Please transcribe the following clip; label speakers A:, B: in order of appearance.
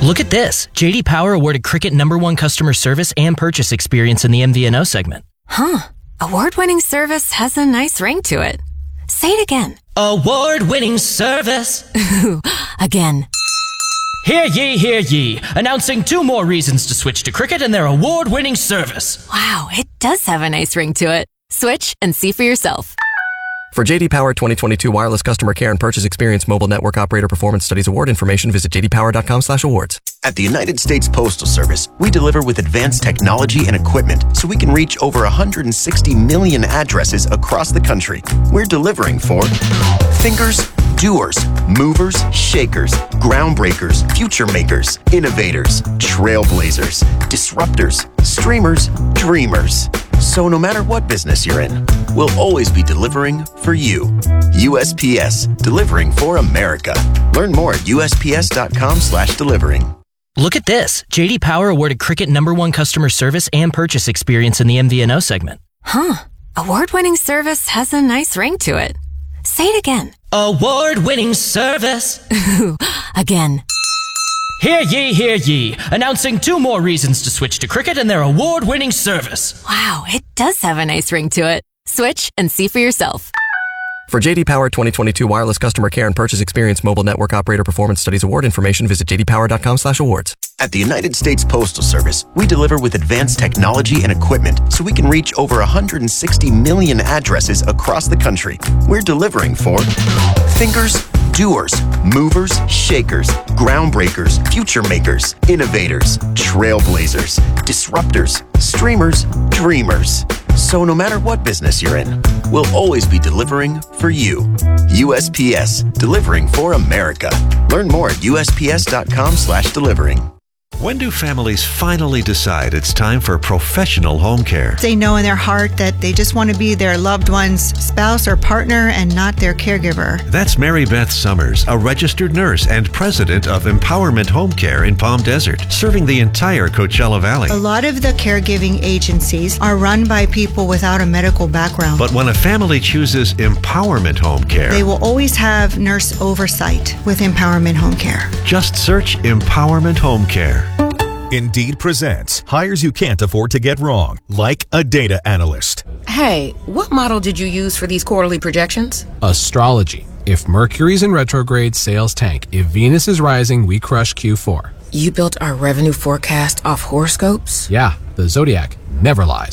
A: Look at this. JD Power awarded Cricket #1 customer service and purchase experience in the MVNO segment.
B: Huh. Award-winning service has a nice ring to it. Say it again.
A: Award-winning service.
B: Ooh, again.
A: Hear ye, hear ye. Announcing 2 more reasons to switch to Cricket and their award-winning service.
B: Wow, it does have a nice ring to it. Switch and see for yourself.
C: For JD Power 2022 wireless customer care and purchase experience mobile network operator performance studies award information, visit jdpower.com/awards.
D: At the United States Postal Service, we deliver with advanced technology and equipment so we can reach over 160 million addresses across the country. We're delivering for thinkers, doers, movers, shakers, groundbreakers, future makers, innovators, trailblazers, disruptors, streamers, dreamers. So no matter what business you're in, we'll always be delivering for you. USPS, delivering for America. Learn more at usps.com/delivering.
A: Look at this. JD Power awarded Cricket #1 customer service and purchase experience in the MVNO segment.
B: Huh. Award-winning service has a nice ring to it. Say it again.
A: Award-winning service.
B: Ooh, again.
A: Hear ye, hear ye. Announcing 2 more reasons to switch to Cricket and their award-winning service.
B: Wow, it does have a nice ring to it. Switch and see for yourself.
C: For JD Power 2022 wireless customer care and purchase experience mobile network operator performance studies award information, visit jdpower.com/awards.
D: At the United States Postal Service, we deliver with advanced technology and equipment so we can reach over 160 million addresses across the country. We're delivering for thinkers, doers, movers, shakers, groundbreakers, future makers, innovators, trailblazers, disruptors, streamers, dreamers. So no matter what business you're in, we'll always be delivering for you. USPS, delivering for America. Learn more at usps.com/delivering.
E: When do families finally decide it's time for professional home care?
F: They know in their heart that they just want to be their loved one's spouse or partner and not their caregiver.
E: That's Mary Beth Summers, a registered nurse and president of Empowerment Home Care in Palm Desert, serving the entire Coachella Valley.
F: A lot of the caregiving agencies are run by people without a medical background.
E: But when a family chooses Empowerment Home Care,
F: they will always have nurse oversight with Empowerment Home Care.
E: Just search Empowerment Home Care.
G: Indeed presents hires you can't afford to get wrong, like a data analyst.
H: Hey, what model did you use for these quarterly projections?
I: Astrology. If Mercury's in retrograde, sales tank. If Venus is rising, we crush Q4.
H: You built our revenue forecast off horoscopes?
I: Yeah, the Zodiac never lies.